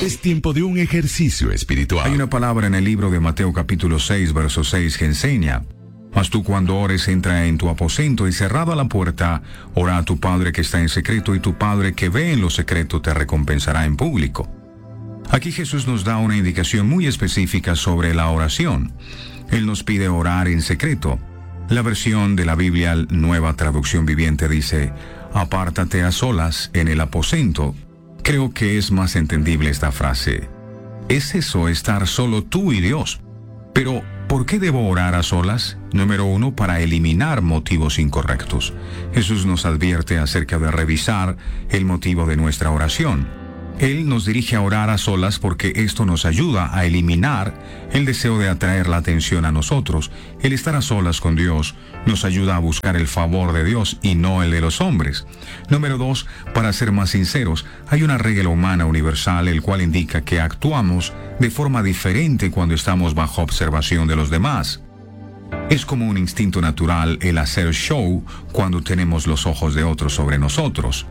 Es tiempo de un ejercicio espiritual. Hay una palabra en el libro de Mateo capítulo 6, verso 6 que enseña: mas tú cuando ores, entra en tu aposento y cerrada la puerta, ora a tu Padre que está en secreto, y tu Padre que ve en lo secreto te recompensará en público. Aquí Jesús nos da una indicación muy específica sobre la oración. Él nos pide orar en secreto. La versión de la Biblia Nueva Traducción Viviente dice: apártate a solas en el aposento. Creo que es más entendible esta frase. ¿Es eso estar solo tú y Dios? Pero, ¿por qué debo orar a solas? Número 1, para eliminar motivos incorrectos. Jesús nos advierte acerca de revisar el motivo de nuestra oración. Él nos dirige a orar a solas porque esto nos ayuda a eliminar el deseo de atraer la atención a nosotros. El estar a solas con Dios nos ayuda a buscar el favor de Dios y no el de los hombres. Número 2, para ser más sinceros, hay una regla humana universal el cual indica que actuamos de forma diferente cuando estamos bajo observación de los demás. Es como un instinto natural el hacer show cuando tenemos los ojos de otros sobre nosotros.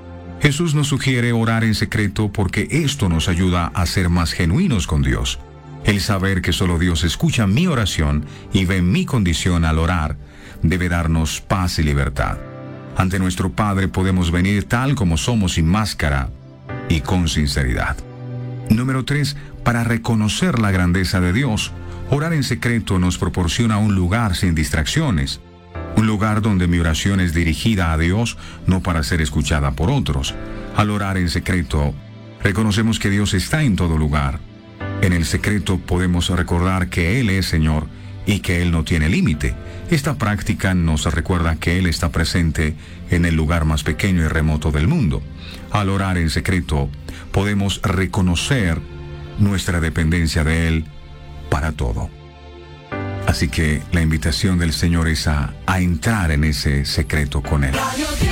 Jesús nos sugiere orar en secreto porque esto nos ayuda a ser más genuinos con Dios. El saber que solo Dios escucha mi oración y ve mi condición al orar debe darnos paz y libertad. Ante nuestro Padre podemos venir tal como somos, sin máscara y con sinceridad. Número 3, para reconocer la grandeza de Dios, orar en secreto nos proporciona un lugar sin distracciones. Un lugar donde mi oración es dirigida a Dios, no para ser escuchada por otros. Al orar en secreto, reconocemos que Dios está en todo lugar. En el secreto podemos recordar que Él es Señor y que Él no tiene límite. Esta práctica nos recuerda que Él está presente en el lugar más pequeño y remoto del mundo. Al orar en secreto, podemos reconocer nuestra dependencia de Él para todo. Así que la invitación del Señor es a entrar en ese secreto con Él.